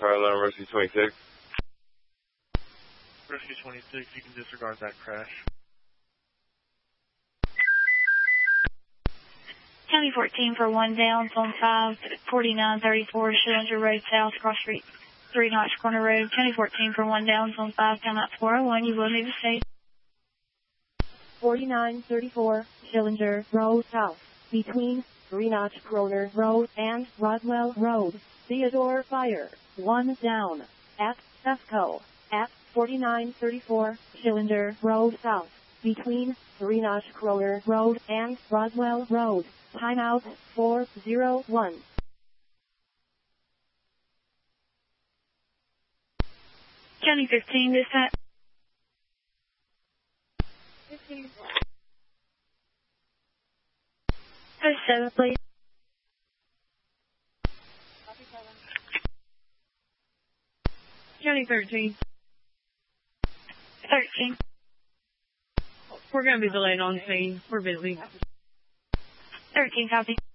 Fire alarm, Rescue 26. Rescue 26, you can disregard that crash. County 14 for 1 down, zone 5, 4934 Schillinger Road South, cross street 3 Notch Corner Road. County 14 for 1 down, zone 5, down at 401, you will need to stay. 4934 Schillinger Road South, between 3 Notch Corner Road and Rodwell Road. Theodore Fire, 1 down, at FEFCO, at 4934 Schillinger Road South, between 3 Notch Corner Road and Rodwell Road. Timeout 401. County 15, dispatch. 15. Post 7, please. County 13. 13. We're going to be delayed on scene. We're busy. 13, copy.